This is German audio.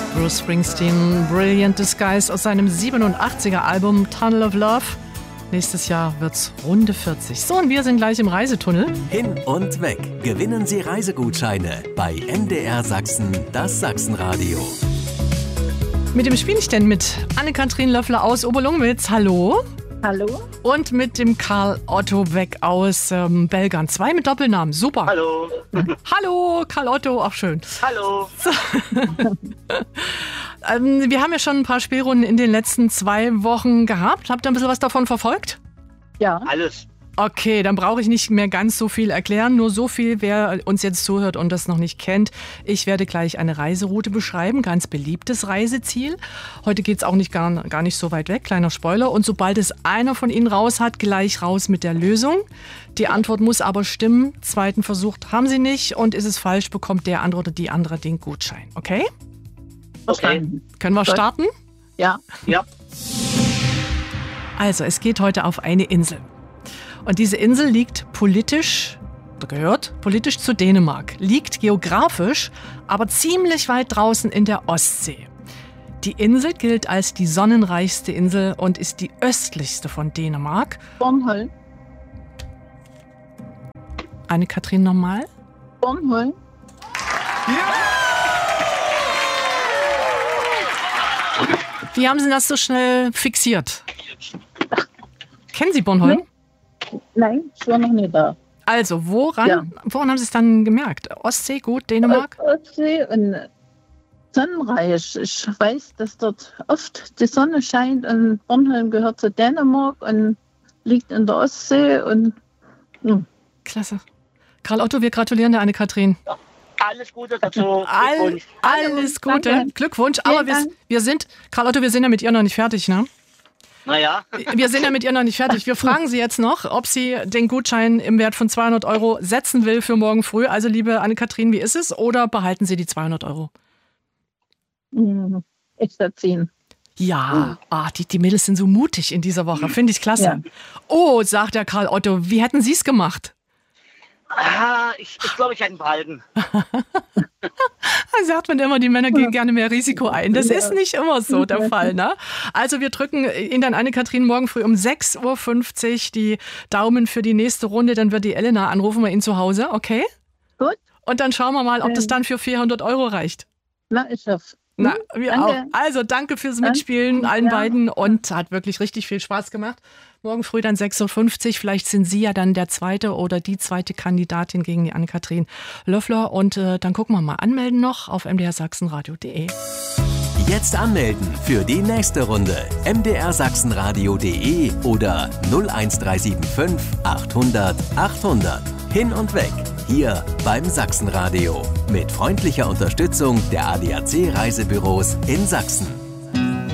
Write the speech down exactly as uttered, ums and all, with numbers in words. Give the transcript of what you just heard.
Bruce Springsteen, Brilliant Disguise aus seinem siebenundachtziger Album Tunnel of Love. Nächstes Jahr wird's Runde vierzig. So, und wir sind gleich im Reisetunnel. Hin und weg. Gewinnen Sie Reisegutscheine bei M D R Sachsen, das Sachsenradio. Mit dem spiele ich denn mit Anne-Kathrin Löffler aus Oberlungwitz. Hallo. Hallo. Und mit dem Karl Otto Weg aus ähm, Belgern. Zwei mit Doppelnamen. Super. Hallo. Hallo, Karl Otto. Auch schön. Hallo. So. ähm, wir haben ja schon ein paar Spielrunden in den letzten zwei Wochen gehabt. Habt ihr ein bisschen was davon verfolgt? Ja. Alles. Okay, dann brauche ich nicht mehr ganz so viel erklären. Nur so viel, wer uns jetzt zuhört und das noch nicht kennt. Ich werde gleich eine Reiseroute beschreiben, ganz beliebtes Reiseziel. Heute geht es auch nicht gar, gar nicht so weit weg, kleiner Spoiler. Und sobald es einer von Ihnen raus hat, gleich raus mit der Lösung. Die Antwort muss aber stimmen. Zweiten Versuch haben Sie nicht. Und ist es falsch, bekommt der andere oder die andere den Gutschein. Okay? Okay. Können wir starten? Ja. Ja. Also, es geht heute auf eine Insel. Und diese Insel liegt politisch, gehört politisch zu Dänemark, liegt geografisch, aber ziemlich weit draußen in der Ostsee. Die Insel gilt als die sonnenreichste Insel und ist die östlichste von Dänemark. Bornholm. Anne-Kathrin nochmal. Bornholm. Wie haben Sie das so schnell fixiert? Kennen Sie Bornholm? Nee. Nein, ich war noch nicht da. Also, woran, Ja. woran haben Sie es dann gemerkt? Ostsee, gut, Dänemark? Ostsee und sonnenreich. Ich weiß, dass dort oft die Sonne scheint und Bornholm gehört zu Dänemark und liegt in der Ostsee. Und hm. Klasse. Karl Otto, wir gratulieren der Anne-Kathrin. Alles Gute dazu. All, Glückwunsch. alles Gute, Danke. Glückwunsch. Aber wir, Dank. wir sind, Karl Otto, wir sind ja mit ihr noch nicht fertig, ne? Naja, Wir sind ja mit ihr noch nicht fertig. Wir fragen Sie jetzt noch, ob sie den Gutschein im Wert von zweihundert Euro setzen will für morgen früh. Also, liebe Anne-Kathrin, wie ist es? Oder behalten Sie die zweihundert Euro? Hm. Ich setze ihn. Ja, ah, die, die Mädels sind so mutig in dieser Woche. Finde ich klasse. Ja. Oh, sagt der Karl Otto, wie hätten Sie es gemacht? ah, ich, ich glaube, ich hätte ihn behalten. Also hat man immer, die Männer gehen gerne mehr Risiko ein. Das ist nicht immer so der Fall, ne? Also wir drücken Ihnen dann Anne-Kathrin morgen früh um sechs Uhr fünfzig die Daumen für die nächste Runde. Dann wird die Elena anrufen, wir ihn zu Hause, okay? Gut. Und dann schauen wir mal, ob das dann für vierhundert Euro reicht. Na, ich hoffe. Na, wir Danke. auch. Also danke fürs Mitspielen allen Ja. beiden und hat wirklich richtig viel Spaß gemacht. Morgen früh dann sechs Uhr fünfzig, vielleicht sind Sie ja dann der zweite oder die zweite Kandidatin gegen die Anne-Kathrin Löffler. Und äh, dann gucken wir mal, anmelden noch auf m d r sachsenradio punkt d e. Jetzt anmelden für die nächste Runde. m d r sachsenradio punkt d e oder null eins drei sieben fünf achthundert achthundert. Hin und weg, hier beim Sachsenradio. Mit freundlicher Unterstützung der A D A C Reisebüros in Sachsen.